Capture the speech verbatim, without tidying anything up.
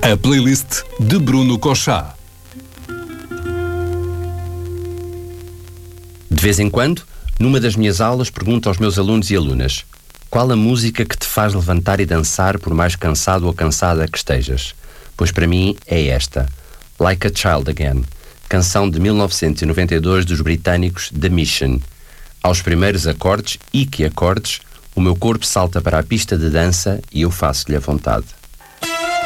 A playlist de Bruno Cochá. De vez em quando, numa das minhas aulas, pergunto aos meus alunos e alunas: qual a música que te faz levantar e dançar por mais cansado ou cansada que estejas? Pois para mim é esta, Like a Child Again, canção de mil novecentos e noventa e dois dos britânicos The Mission. Aos primeiros acordes, e que acordes, o meu corpo salta para a pista de dança e eu faço-lhe a vontade.